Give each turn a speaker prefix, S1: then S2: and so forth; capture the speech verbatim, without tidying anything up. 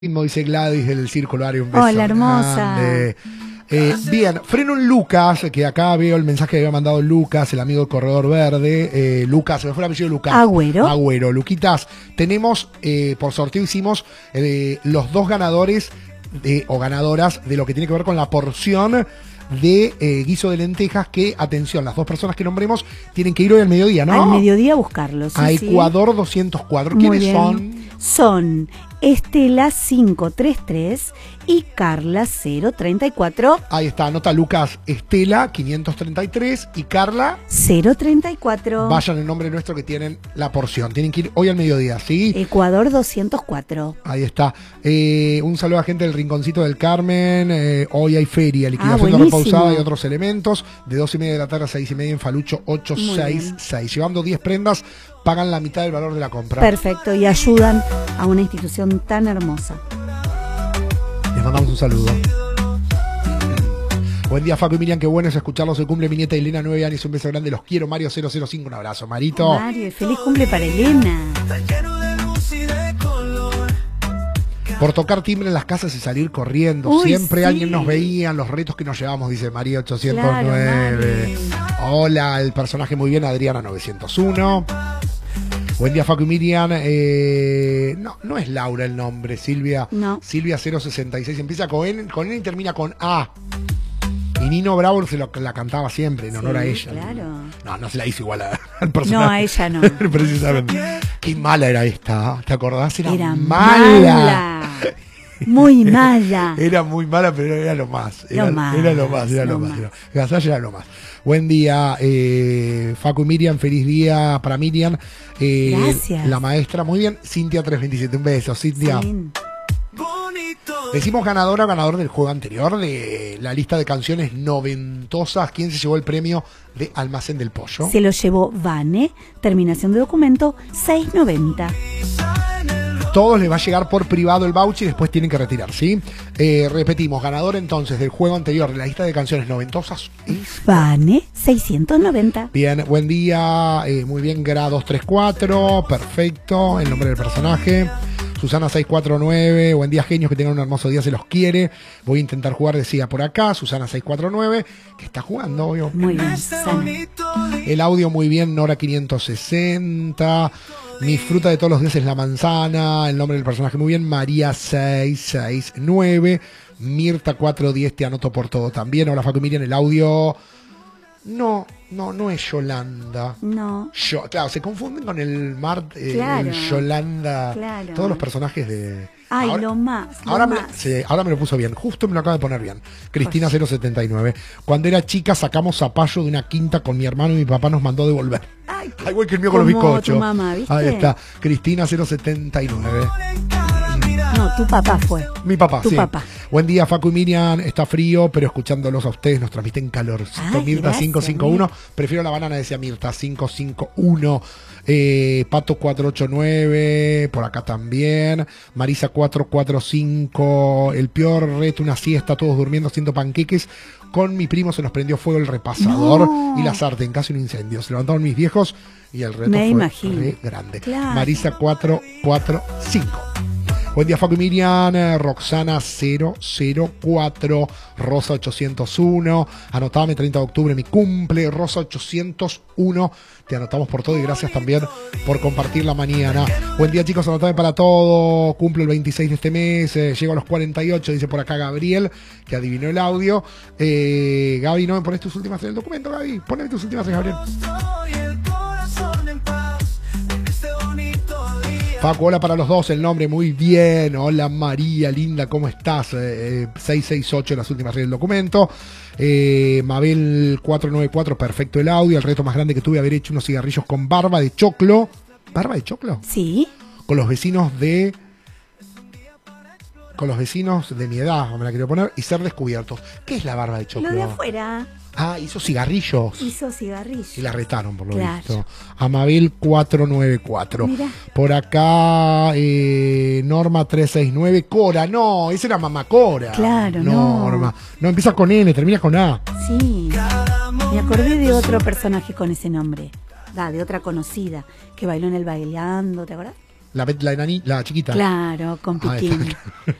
S1: Dice Gladys del Círculo Ario, un beso.
S2: Hola, hermosa.
S1: Eh, bien, freno en Lucas, que acá veo el mensaje que había mandado Lucas, el amigo del Corredor Verde. Eh, Lucas, se me fue el apellido de Lucas.
S2: Agüero.
S1: Agüero. Luquitas, tenemos, eh, por sorteo hicimos eh, los dos ganadores de, o ganadoras de lo que tiene que ver con la porción de eh, guiso de lentejas, que, atención, las dos personas que nombremos tienen que ir hoy al mediodía, ¿no?
S2: Al mediodía a buscarlos. Sí,
S1: a
S2: sí.
S1: Ecuador doscientos cuatro.
S2: Muy
S1: ¿Quiénes
S2: bien.
S1: son?
S2: Son Estela cinco tres tres y Carla cero treinta y cuatro.
S1: Ahí está, anota Lucas. Estela quinientos treinta y tres y Carla
S2: cero treinta y cuatro.
S1: Vayan el nombre nuestro que tienen la porción. Tienen que ir hoy al mediodía, ¿sí?
S2: Ecuador doscientos cuatro.
S1: Ahí está. Eh, un saludo a gente del Rinconcito del Carmen. Eh, hoy hay feria, liquidación
S2: Ah,
S1: de repausada
S2: buenísimo.
S1: y otros elementos. De dos y media de la tarde a seis y media en Falucho ocho seis seis. Llevando diez prendas, pagan la mitad del valor de la compra.
S2: Perfecto, y ayudan a una institución tan hermosa.
S1: Les mandamos un saludo. Buen día, Facu y Miriam, qué bueno es escucharlos. Se cumple mi nieta Elena, nueve años, un beso grande, los quiero. Mario cero cero cinco, un abrazo. Marito.
S2: Mario, y feliz cumple para Elena.
S1: Por tocar timbre en las casas y salir corriendo.
S2: Uy,
S1: Siempre
S2: sí.
S1: alguien nos veía, los retos que nos llevamos, dice María ochocientos nueve.
S2: Claro,
S1: Hola, el personaje muy bien, Adriana novecientos uno. Buen día, Facu y Miriam. Eh, no, no es Laura el nombre, Silvia.
S2: No.
S1: Silvia cero sesenta y seis. Empieza con N, con N y termina con A. Y Nino Bravo se lo, la cantaba siempre en honor
S2: Sí,
S1: a ella.
S2: claro.
S1: No, no se la hizo igual a- al personaje.
S2: No, a ella no.
S1: Precisamente. Qué mala era esta. ¿Te acordás? Era,
S2: Era
S1: mala.
S2: mala. Muy mala.
S1: Era muy mala, pero era lo más. Era
S2: Lo más,
S1: era lo más, era lo,
S2: lo
S1: más.
S2: más.
S1: Era- Gasalla era lo más. Buen día, eh, Facu y Miriam. Feliz día para Miriam. Eh,
S2: Gracias.
S1: La maestra, muy bien. Cintia trescientos veintisiete. Un beso, Cintia.
S2: Sí.
S1: Decimos ganadora, ganador del juego anterior, de la lista de canciones noventosas. ¿Quién se llevó el premio de Almacén del Pollo?
S2: Se lo llevó Vane, terminación de documento seiscientos noventa.
S1: Todos les va a llegar por privado el voucher y después tienen que retirar, ¿sí? Eh, repetimos, ganador entonces del juego anterior de la lista de canciones noventosas es...
S2: Vane, seiscientos noventa.
S1: Bien, buen día, eh, muy bien, Grados treinta y cuatro, perfecto, el nombre del personaje. Susana seiscientos cuarenta y nueve, buen día, genios, que tengan un hermoso día, se los quiere. Voy a intentar jugar, decía por acá, Susana seiscientos cuarenta y nueve, que está jugando, obvio.
S2: Muy bien, Susana.
S1: El audio muy bien, Nora quinientos sesenta. Mi fruta de todos los días es la manzana. El nombre del personaje muy bien, María seiscientos sesenta y nueve. Mirta cuatrocientos diez, te anoto por todo también. Hola, Facu y Miriam, el audio... No, no, no es Yolanda.
S2: No,
S1: Yo, claro, se confunden con el Mar, eh,
S2: Claro,
S1: el Yolanda.
S2: claro.
S1: Todos los personajes de...
S2: ay,
S1: ahora,
S2: lo más. Lo
S1: ahora, me,
S2: más.
S1: sí, ahora me lo puso bien, justo me lo acaba de poner bien. Cristina cero setenta y nueve. Cuando era chica sacamos zapallo de una quinta con mi hermano y mi papá nos mandó devolver.
S2: Ay,
S1: Ay, igual que el mío con los
S2: como
S1: bizcochos.
S2: tu mamá, ¿viste?
S1: Ahí está, Cristina cero setenta y nueve.
S2: No, tu papá fue.
S1: Mi papá,
S2: Tu
S1: sí.
S2: papá.
S1: Buen día, Facu y Miriam. Está frío, pero escuchándolos a ustedes nos transmiten calorcito.
S2: Ay,
S1: Mirta
S2: gracias,
S1: cinco cinco uno. Prefiero la banana, decía Mirta cinco cinco uno. Eh, Pato cuatro ocho nueve. Por acá también. Marisa cuatro cuatro cinco. El peor reto, una siesta, todos durmiendo haciendo panqueques. Con mi primo se nos prendió fuego el repasador
S2: No.
S1: y la sartén, casi un incendio. Se levantaron mis viejos y el reto
S2: Me
S1: fue
S2: imagino.
S1: re grande.
S2: Claro.
S1: Marisa cuatro cuatro cinco. Buen día, Facu y Miriam. eh, Roxana cero cero cuatro, Rosa ochocientos uno. Anotame treinta de octubre, mi cumple, Rosa ochocientos uno. Te anotamos por todo y gracias también por compartir la mañana. Buen día, chicos, anotame para todo. Cumple el veintiséis de este mes, eh, llego a los cuarenta y ocho, dice por acá Gabriel, que adivinó el audio. Eh, Gaby, ¿no me pones tus últimas en el documento, Gaby? Poneme tus últimas, Gabriel. Facu, hola para los dos, el nombre muy bien. Hola María, linda, ¿cómo estás? Eh, eh, seiscientos sesenta y ocho, las últimas del documento. Eh, Mabel cuatrocientos noventa y cuatro, perfecto el audio. El reto más grande que tuve, haber hecho unos cigarrillos con barba de choclo. ¿Barba de choclo?
S2: Sí.
S1: Con los vecinos de... Con los vecinos de mi edad, me la quiero poner, y ser descubiertos. ¿Qué es la barba de choclo?
S2: Lo de afuera
S1: Ah, hizo cigarrillos.
S2: hizo cigarrillo.
S1: Y la retaron, por lo
S2: Claro.
S1: visto. Amabel cuatrocientos noventa y cuatro.
S2: Mirá.
S1: Por acá, eh, Norma trescientos sesenta y nueve. Cora, no, esa era Mamá Cora.
S2: Claro, no.
S1: Norma. No, empieza con N, termina con A.
S2: Sí. Me acordé de otro personaje con ese nombre. Da, de otra conocida que bailó en el Bailando, ¿te acuerdas?
S1: La, la, enani- la chiquita.
S2: Claro, con
S1: Ah,
S2: Piquín.
S1: está.